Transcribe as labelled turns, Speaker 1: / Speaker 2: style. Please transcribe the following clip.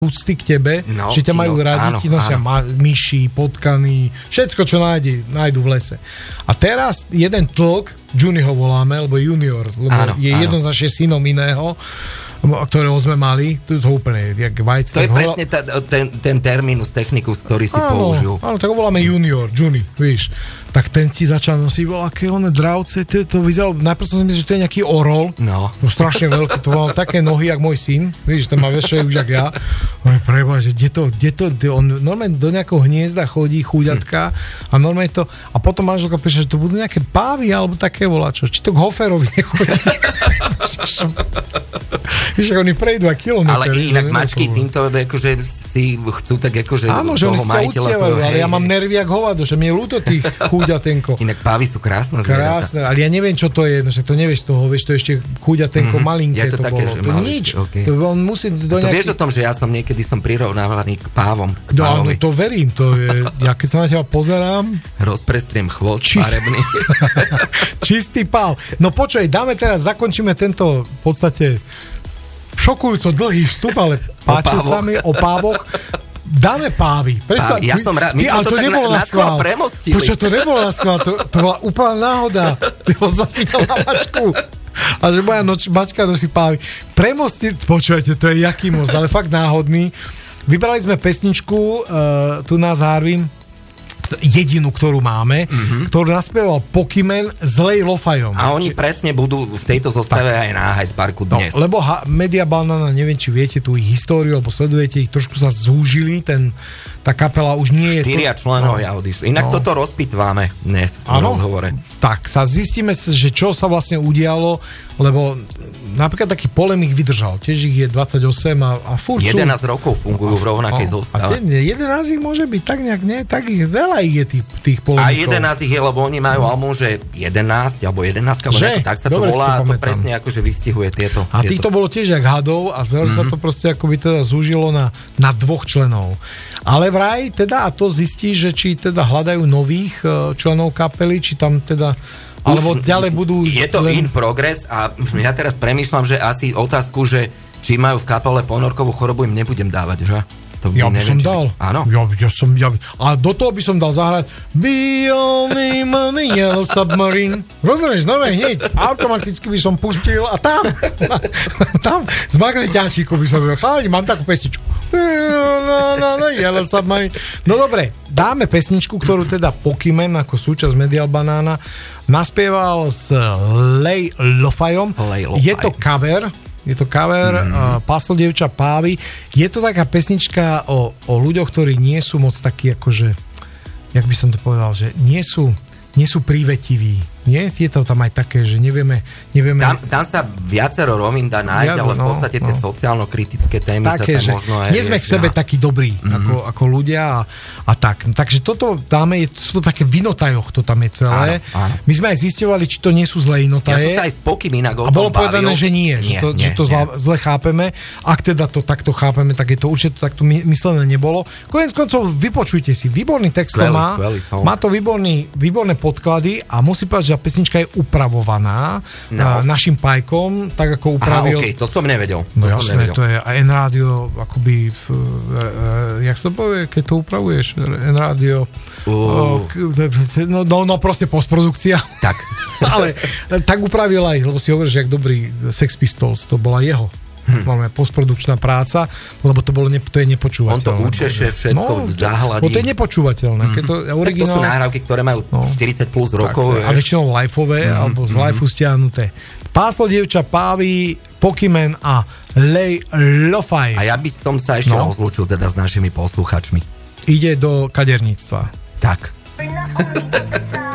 Speaker 1: úcty k tebe, že ťa majú radi, ti nosia myši, potkany, všetko, čo nájdu v lese. A teraz jeden tlk, Juni ho voláme, alebo junior, lebo je jednoznačne synom iného, ktorého sme mali, to úplne jak vajce.
Speaker 2: To je presne ten terminus technicus, ktorý si použil.
Speaker 1: Áno, tak ho voláme junior, Juni, víš. Tak ten ti začal nosiť, aké one dravce, to vyzeralo, najprv som si myslel, že to je nejaký orol, no strašne veľké, to mal také nohy, jak môj syn, víš, ten má väčšie už jak ja. Preba, že kde to, on normálne do nejakého hniezda chodí, chúďatka, a normálne to, a potom manželka píše, že to budú nejaké pávy, alebo také voláčo, či to k Hoferovi nechodí. Víš, ako oni prejdú aj kilometr.
Speaker 2: Ale inak mačky týmto akože si chcú tak akože
Speaker 1: áno, že oni si to uctievajú, ale ja mám nervy jak hovado, že mi je ľúto tých chúďatenko.
Speaker 2: Inak pávy sú krásne.
Speaker 1: Krásne, ale ja neviem, čo to je, no že to nevieš z toho, vieš, to ešte chúďatenko malinké
Speaker 2: to
Speaker 1: také, bolo.
Speaker 2: To
Speaker 1: nič. Okay. To on musí do
Speaker 2: nejaký... vieš o tom, že ja som niekedy prirovnávaný k pávom.
Speaker 1: No, to verím, to je, ja keď sa na teba pozerám,
Speaker 2: rozprestriem chvost farebný.
Speaker 1: Čistý páv. No počuj, zakončíme tento v podstate šokujúco dlhý vstup, ale páči sa mi o pávoch. Dáme pávy.
Speaker 2: Ja som rád. My sme to tak na schvál premostili.
Speaker 1: Počo, to nebolo na schvál. To bola úplná náhoda. Ty ho zaspýtal na mačku. A že moja mačka nosí pávy. Premostili, počujete, to je jaký most, ale fakt náhodný. Vybrali sme pesničku tu na Harvey, jedinú, ktorú máme, ktorú naspieval Pokémon s Lej Lofajom.
Speaker 2: A oni presne budú v tejto zostave aj na Hyde Parku dnes.
Speaker 1: No, lebo Media Banana, neviem, či viete tú ich históriu, alebo sledujete ich, trošku sa zúžili, tá kapela už nie je...
Speaker 2: 4 členov odišli. Inak toto rozpitváme dnes v rozhovore.
Speaker 1: Tak, zistíme, že čo sa vlastne udialo, lebo napríklad taký polemik vydržal. Tiež ich je 28 a furt
Speaker 2: 11 rokov fungujú v rovnakej zostave.
Speaker 1: A 11 ich môže byť tak nejak, nie? Tak ich veľa ich je tých polemikov.
Speaker 2: A 11 ich je, lebo oni majú album, že 11, alebo 11, tak sa to volá, to presne akože vystihuje tieto.
Speaker 1: A týchto bolo tiež jak hadov a sa to proste akoby teda zúžilo na 2 členov. Ale vraj teda, a to zistí, že či teda hľadajú nových členov kapely, či tam teda alebo ďalej budú...
Speaker 2: Je to in progress a ja teraz premýšľam, že asi otázku, že či majú v kapele ponorkovú chorobu, im nebudem dávať, že?
Speaker 1: Ja by som dal.
Speaker 2: Áno?
Speaker 1: A do toho by som dal zahrať Be only money, yellow submarine. Rozumieš, normálne hneď. Automaticky by som pustil a tam z magnetiánčiku by som povedal, chalani, mám takú pesničku. Yellow submarine. No dobre, dáme pesničku, ktorú teda Pokémon ako súčasť Media Banana naspieval s Lej Lofajom. Je to cover Páslo dievča pávy. Je to taká pesnička o ľuďoch, ktorí nie sú moc takí akože, jak by som to povedal, že nie sú prívetiví. Nie? Je to tam aj také, že nevieme...
Speaker 2: Tam sa viacero rovín dá nájsť, ale v podstate tie sociálno-kritické témy také, sa tam možno aj...
Speaker 1: Nie sme k sebe takí dobrí, ako ľudia a tak. Takže toto dáme, sú to také vinotajoch, to tam je celé. Áno. My sme aj zisťovali, či to nie sú zlé inotaje.
Speaker 2: Ja som sa aj s Pokým inak o tom
Speaker 1: bavil. A bolo povedané, že nie. Že to zle chápeme. Ak teda to takto chápeme, tak je to určite takto myslené nebolo. Koniec koncov, vypočujte si. Výborný text má to výborné podklady a musí povedať, že pesnička je upravovaná našim Pajkom, tak ako upravil...
Speaker 2: to som nevedel.
Speaker 1: No jasné, to je N-rádio, akoby jak sa to povie, keď to upravuješ? N-rádio... No proste postprodukcia.
Speaker 2: Tak.
Speaker 1: Ale tak upravil aj, lebo si hovoríš, jak dobrý Sex Pistols, to bola jeho postprodukčná práca, lebo to je nepočúvateľné.
Speaker 2: On to učeše všetko zahladí.
Speaker 1: To je nepočúvateľné.
Speaker 2: Tak to sú nahrávky, ktoré majú 40 plus rokov.
Speaker 1: A väčšinou liveové, alebo z liveu stiahnuté. Páslo dievča pávy, Pokémon a Lej Lofaj.
Speaker 2: A ja by som sa ešte rozlúčil teda s našimi posluchačmi.
Speaker 1: Ide do kaderníctva.
Speaker 2: Tak.